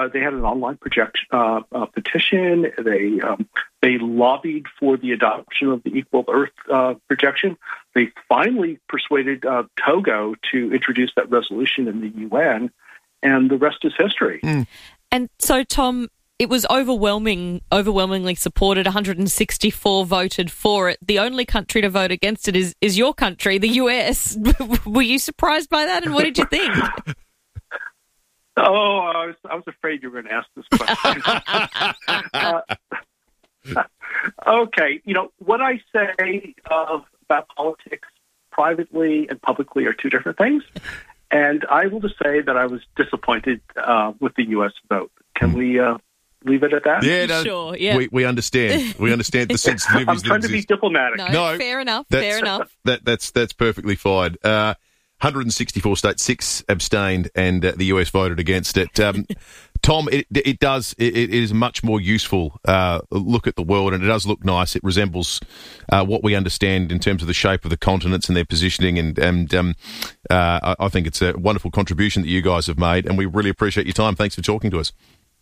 They had an online petition. They lobbied for the adoption of the Equal Earth projection. They finally persuaded Togo to introduce that resolution in the UN, and the rest is history. Mm. And so, Tom, it was overwhelmingly supported. 164 voted for it. The only country to vote against it is your country, the US. Were you surprised by that, and what did you think? Oh, I was afraid you were going to ask this question. Okay, what I say about politics privately and publicly are two different things, and I will just say that I was disappointed with the U.S. vote. Can we leave it at that? Yeah, no, sure. Yeah, we understand. We understand the sensitivities. I'm trying to be diplomatic. No, fair enough. Fair enough. That's perfectly fine. 164 states, 6 abstained, and the US voted against it. Tom, it is a much more useful look at the world, and it does look nice. It resembles what we understand in terms of the shape of the continents and their positioning, and I think it's a wonderful contribution that you guys have made, and we really appreciate your time. Thanks for talking to us.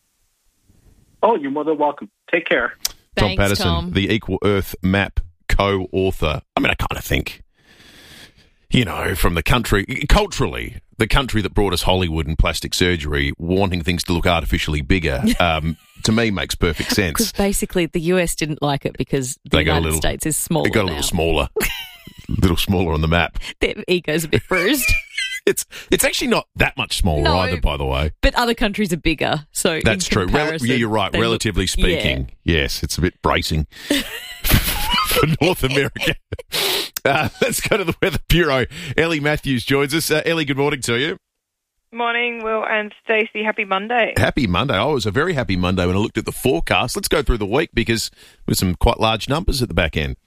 Oh, you're more than welcome. Take care. Thanks, Tom Paterson, Tom. the Equal Earth Map co-author. I mean, I kind of think, from the country, culturally, the country that brought us Hollywood and plastic surgery, wanting things to look artificially bigger, to me makes perfect sense. Because basically the US didn't like it because the United States is smaller. It got a little smaller. little smaller on the map. Their ego's a bit bruised. It's actually not that much smaller either, by the way. But other countries are bigger, so that's true. You're right. Relatively speaking, yes, it's a bit bracing for North America. Let's go to the Weather Bureau. Ellie Matthews joins us. Ellie, good morning to you. Morning, Will and Stacey. Happy Monday. Happy Monday. Oh, it was a very happy Monday when I looked at the forecast. Let's go through the week because with some quite large numbers at the back end.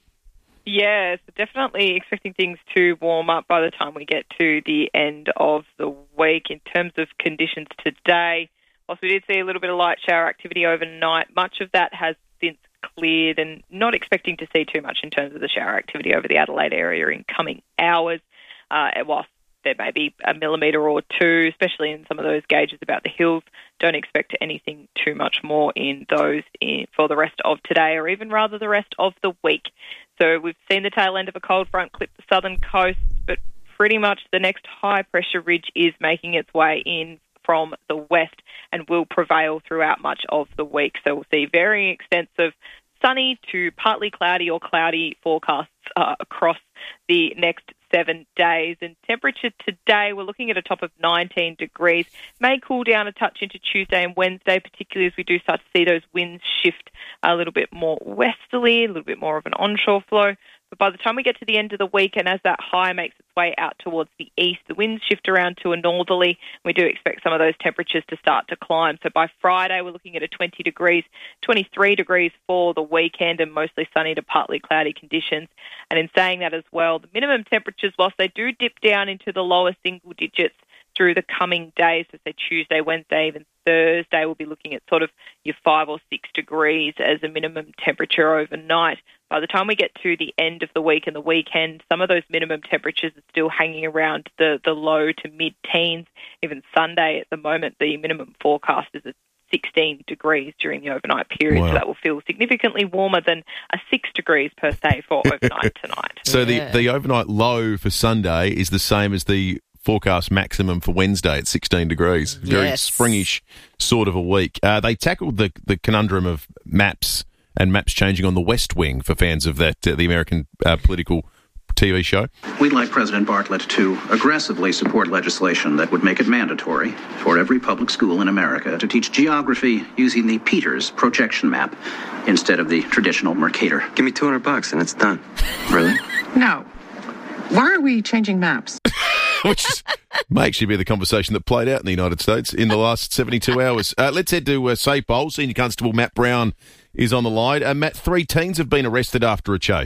Yeah, so definitely expecting things to warm up by the time we get to the end of the week. In terms of conditions today, whilst we did see a little bit of light shower activity overnight, much of that has since cleared, and not expecting to see too much in terms of the shower activity over the Adelaide area in coming hours, whilst there may be a millimetre or two, especially in some of those gauges about the hills. Don't expect anything too much more in those for the rest of today, or even rather the rest of the week. So we've seen the tail end of a cold front clip the southern coast, but pretty much the next high-pressure ridge is making its way in from the west and will prevail throughout much of the week. So we'll see very extensive sunny to partly cloudy or cloudy forecasts across the next 7 days. And temperature today, we're looking at a top of 19 degrees. May cool down a touch into Tuesday and Wednesday, particularly as we do start to see those winds shift a little bit more westerly, a little bit more of an onshore flow. But by the time we get to the end of the week, and as that high makes its way out towards the east, the winds shift around to a northerly. We do expect some of those temperatures to start to climb. So by Friday, we're looking at a 20 degrees, 23 degrees for the weekend, and mostly sunny to partly cloudy conditions. And in saying that as well, the minimum temperatures, whilst they do dip down into the lower single digits through the coming days, so say Tuesday, Wednesday, even Thursday, we'll be looking at sort of your 5 or 6 degrees as a minimum temperature overnight. By the time we get to the end of the week and the weekend, some of those minimum temperatures are still hanging around the low to mid-teens. Even Sunday at the moment, the minimum forecast is at 16 degrees during the overnight period. Wow. So that will feel significantly warmer than a 6 degrees per se for overnight tonight. So the overnight low for Sunday is the same as the forecast maximum for Wednesday at 16 degrees. Very springish sort of a week. They tackled the conundrum of maps and maps changing on the West Wing for fans of that, the American political TV show. We'd like President Bartlett to aggressively support legislation that would make it mandatory for every public school in America to teach geography using the Peters projection map instead of the traditional Mercator. Give me $200 and it's done. Really? No. Why are we changing maps? Which may actually be the conversation that played out in the United States in the last 72 hours. Let's head to SAPOL. Senior Constable Matt Brown is on the line. Matt, 3 teens have been arrested after a chase.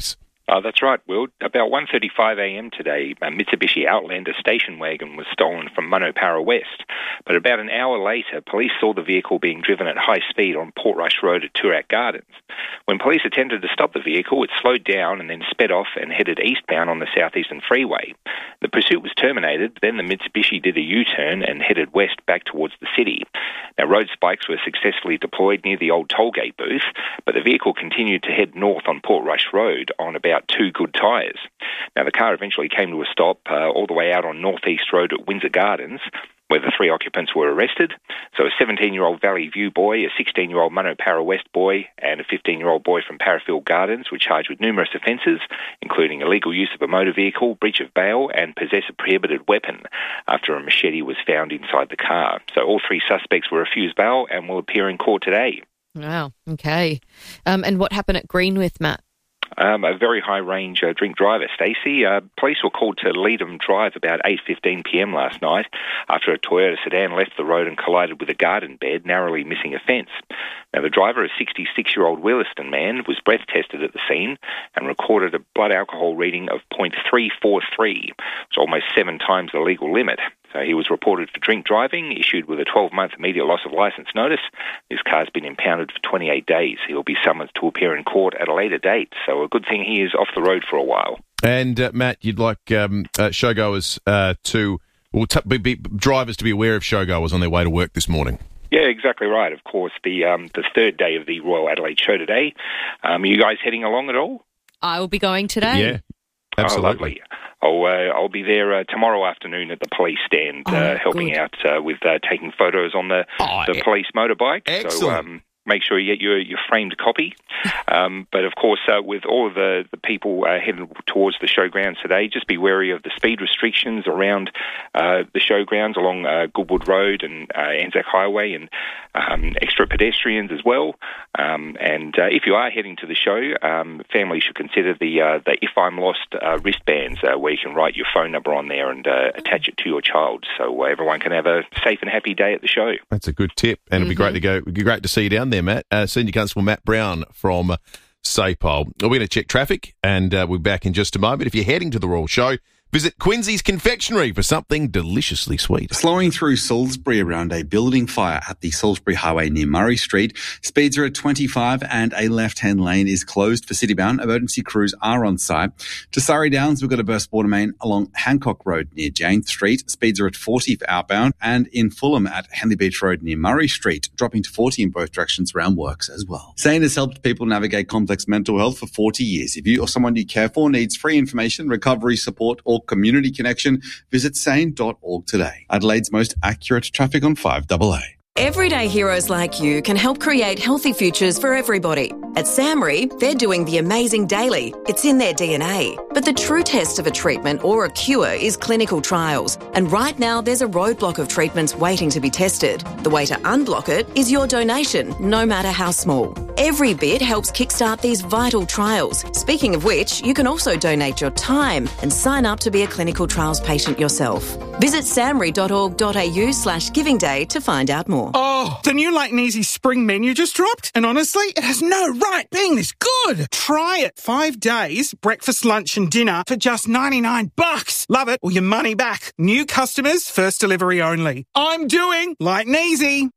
That's right, Will. About 1:35 a.m. today, a Mitsubishi Outlander station wagon was stolen from Monopara West. But about an hour later, police saw the vehicle being driven at high speed on Portrush Road at Toorak Gardens. When police attempted to stop the vehicle, it slowed down and then sped off and headed eastbound on the southeastern freeway. The pursuit was terminated, then the Mitsubishi did a U-turn and headed west back towards the city. Now, road spikes were successfully deployed near the old tollgate booth, but the vehicle continued to head north on Portrush Road on about 2 good tyres. Now, the car eventually came to a stop all the way out on Northeast Road at Windsor Gardens, where the 3 occupants were arrested. So a 17-year-old Valley View boy, a 16-year-old Monopara West boy, and a 15-year-old boy from Parafield Gardens were charged with numerous offences, including illegal use of a motor vehicle, breach of bail, and possess a prohibited weapon, after a machete was found inside the car. So all 3 suspects were refused bail and will appear in court today. Wow, okay. And what happened at Greenwith, Matt? A very high-range drink driver, Stacey. Police were called to Leedham Drive about 8:15 p.m. last night after a Toyota sedan left the road and collided with a garden bed, narrowly missing a fence. Now, the driver, a 66-year-old Williston man, was breath tested at the scene and recorded a blood alcohol reading of 0.343, which is almost 7 times the legal limit. So he was reported for drink driving, issued with a 12-month immediate loss of licence notice. His car's been impounded for 28 days. He'll be summoned to appear in court at a later date. So a good thing he is off the road for a while. And, Matt, you'd like showgoers drivers to be aware of showgoers on their way to work this morning? Yeah, exactly right. Of course, the 3rd day of the Royal Adelaide Show today. Are you guys heading along at all? I will be going today. Yeah, absolutely. Oh, lovely. I'll be there tomorrow afternoon at the police stand, helping out with taking photos on the police motorbike. Excellent. So make sure you get your framed copy. But of course, with all of the people heading towards the showgrounds today, just be wary of the speed restrictions around the showgrounds along Goodwood Road and Anzac Highway, and extra pedestrians as well. And if you are heading to the show, families should consider the If I'm Lost wristbands, where you can write your phone number on there and attach it to your child, so everyone can have a safe and happy day at the show. That's a good tip, and it'd be great to go. It'd be great to see you down there, Matt. Senior Constable Matt Brown from SAPOL. We're going to check traffic, and we'll be back in just a moment. If you're heading to the Royal Show, visit Quincy's Confectionery for something deliciously sweet. Slowing through Salisbury around a building fire at the Salisbury Highway near Murray Street. Speeds are at 25 and a left-hand lane is closed for citybound. Emergency crews are on site. To Surrey Downs, we've got a burst water main along Hancock Road near Jane Street. Speeds are at 40 for outbound, and in Fulham at Henley Beach Road near Murray Street, dropping to 40 in both directions around works as well. SANE has helped people navigate complex mental health for 40 years. If you or someone you care for needs free information, recovery support, or community connection, visit sane.org today. Adelaide's most accurate traffic on 5AA. Everyday heroes like you can help create healthy futures for everybody. At SAMRI, they're doing the amazing daily. It's in their DNA. But the true test of a treatment or a cure is clinical trials. And right now, there's a roadblock of treatments waiting to be tested. The way to unblock it is your donation, no matter how small. Every bit helps kickstart these vital trials. Speaking of which, you can also donate your time and sign up to be a clinical trials patient yourself. Visit samri.org.au/giving day to find out more. Oh, the new Light and Easy spring menu just dropped, and honestly, it has no right being this good. Try it. 5 days, breakfast, lunch and dinner for just $99. Love it or your money back. New customers, first delivery only. I'm doing Light and Easy.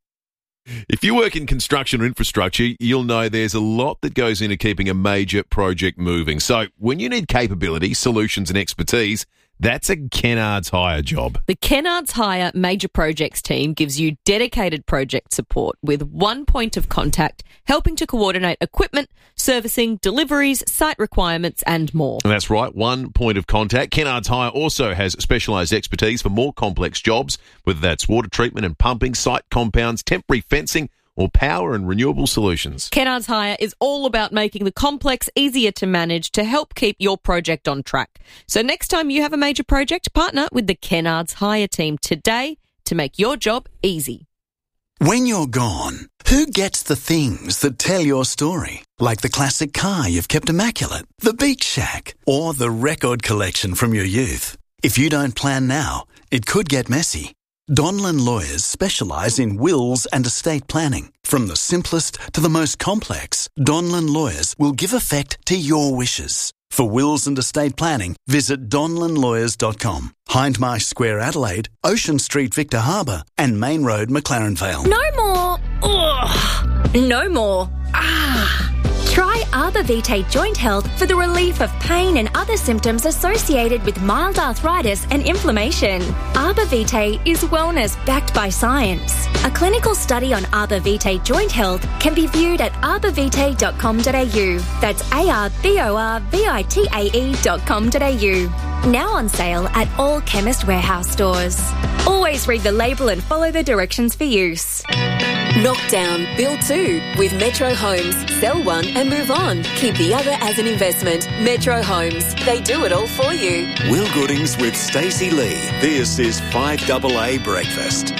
If you work in construction or infrastructure, you'll know there's a lot that goes into keeping a major project moving. So when you need capability, solutions and expertise, that's a Kennards Hire job. The Kennards Hire Major Projects team gives you dedicated project support with one point of contact, helping to coordinate equipment, servicing, deliveries, site requirements and more. And that's right, one point of contact. Kennards Hire also has specialised expertise for more complex jobs, whether that's water treatment and pumping, site compounds, temporary fencing, or power and renewable solutions. Kennards Hire is all about making the complex easier to manage to help keep your project on track. So next time you have a major project, partner with the Kennards Hire team today to make your job easy. When you're gone, who gets the things that tell your story? Like the classic car you've kept immaculate, the beach shack, or the record collection from your youth. If you don't plan now, it could get messy. Donlan Lawyers specialise in wills and estate planning. From the simplest to the most complex, Donlan Lawyers will give effect to your wishes. For wills and estate planning, visit donlanlawyers.com. Hindmarsh Square, Adelaide, Ocean Street, Victor Harbour, and Main Road, McLaren Vale. No more. Ugh. No more. Try Arbor Vitae Joint Health for the relief of pain and other symptoms associated with mild arthritis and inflammation. Arbor Vitae is wellness backed by science. A clinical study on Arbor Vitae Joint Health can be viewed at arborvitae.com.au. That's arborvitae.com.au. Now on sale at all Chemist Warehouse stores. Always read the label and follow the directions for use. Knock down, build two with Metro Homes. Sell one and move on. Keep the other as an investment. Metro Homes. They do it all for you. Will Goodings with Stacey Lee. This is 5AA Breakfast.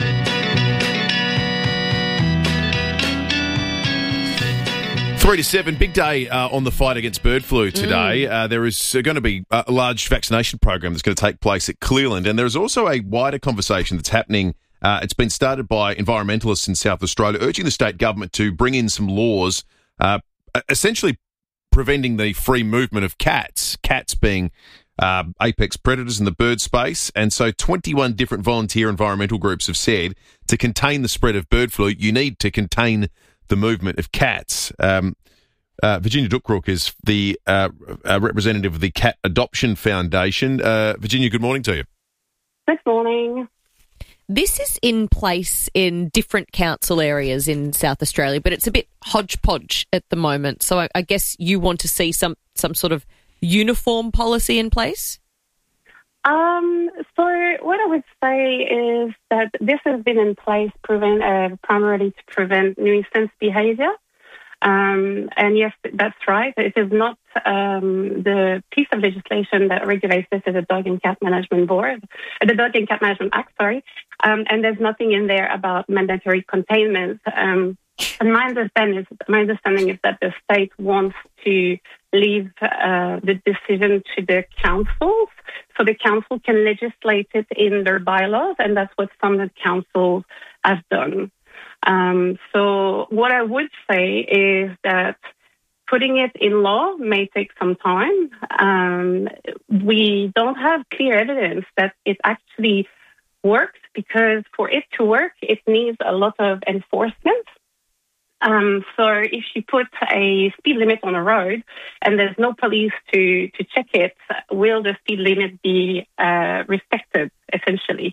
3 to 7, big day on the fight against bird flu today. There is going to be a large vaccination program that's going to take place at Clearland, and there is also a wider conversation that's happening. It's been started by environmentalists in South Australia, urging the state government to bring in some laws, essentially preventing the free movement of cats being apex predators in the bird space. And so 21 different volunteer environmental groups have said to contain the spread of bird flu, you need to contain the movement of cats. Virginia Duckrook is the representative of the Cat Adoption Foundation. Virginia, good morning to you. Good morning. This is in place in different council areas in South Australia, but it's a bit hodgepodge at the moment. So I guess you want to see some sort of uniform policy in place? So what I would say is that this has been in place primarily to prevent nuisance behaviour. And yes, that's right. It is not the piece of legislation that regulates this is the Dog and Cat Management Board, the Dog and Cat Management Act, sorry. And there's nothing in there about mandatory containment. And my understanding is that the state wants to leave the decision to the councils, so the council can legislate it in their bylaws, and that's what some of the councils have done. So what I would say is that putting it in law may take some time. We don't have clear evidence that it actually works, because for it to work, it needs a lot of enforcement. So if you put a speed limit on a road and there's no police to check it, will the speed limit be respected, essentially?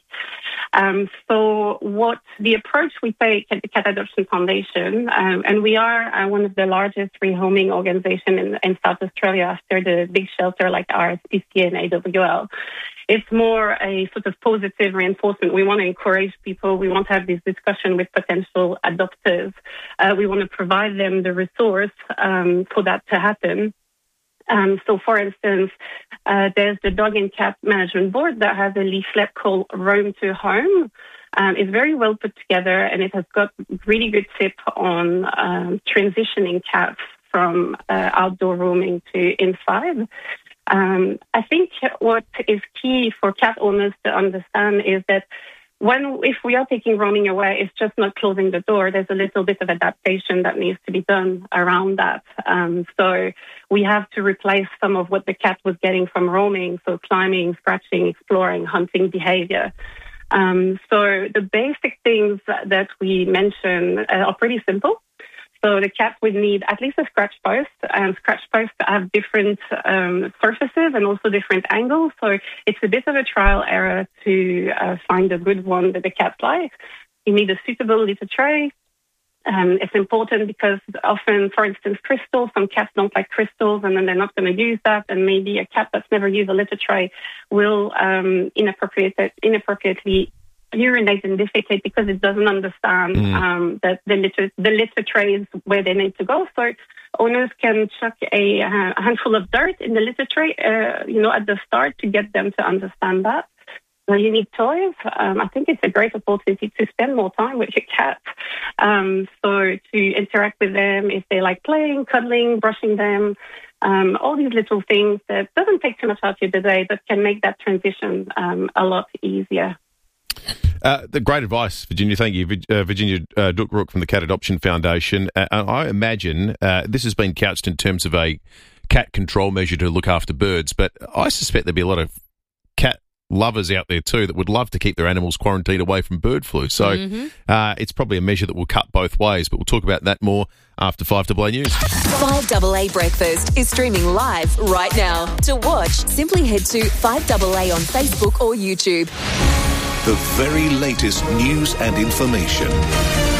So what the approach we take at the Cat Adoption Foundation, and we are one of the largest rehoming organizations in South Australia after the big shelter like RSPCA and AWL, it's more a sort of positive reinforcement. We want to encourage people. We want to have this discussion with potential adopters. We want to provide them the resource for that to happen. So, for instance, there's the Dog and Cat Management Board that has a leaflet called Roam to Home. It's very well put together, and it has got really good tips on transitioning cats from outdoor roaming to inside. I think what is key for cat owners to understand is that if we are taking roaming away, it's just not closing the door. There's a little bit of adaptation that needs to be done around that. So we have to replace some of what the cat was getting from roaming, so climbing, scratching, exploring, hunting behavior. So the basic things that we mention are pretty simple. So the cat would need at least a scratch post, and scratch posts have different surfaces and also different angles. So it's a bit of a trial error to find a good one that the cat likes. You need a suitable litter tray. It's important because often, for instance, crystals, some cats don't like crystals and then they're not going to use that. And maybe a cat that's never used a litter tray will inappropriately urinate and defecate because it doesn't understand that the litter tray is where they need to go. So owners can chuck a handful of dirt in the litter tray, at the start to get them to understand that. You need toys. I think it's a great opportunity to spend more time with your cat. So to interact with them if they like playing, cuddling, brushing them, all these little things that doesn't take too much out of your day, but can make that transition a lot easier. The great advice, Virginia. Thank you. Virginia Duckrook from the Cat Adoption Foundation. I imagine this has been couched in terms of a cat control measure to look after birds. But I suspect there'd be a lot of cat lovers out there too that would love to keep their animals quarantined away from bird flu. So it's probably a measure that will cut both ways, but we'll talk about that more after 5AA News. 5AA Breakfast is streaming live right now. To watch, simply head to 5AA on Facebook or YouTube. The very latest news and information.